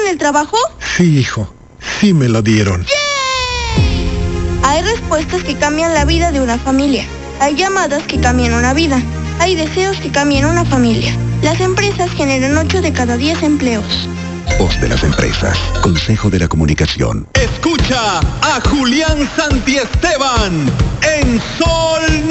dieron el trabajo? Sí, hijo. Sí me lo dieron. ¡Yay! Hay respuestas que cambian la vida de una familia. Hay llamadas que cambian una vida. Hay deseos que cambian una familia. Las empresas generan 8 de cada 10 empleos. Voz de las empresas. Consejo de la Comunicación. Escucha a Julián Santiesteban en Sol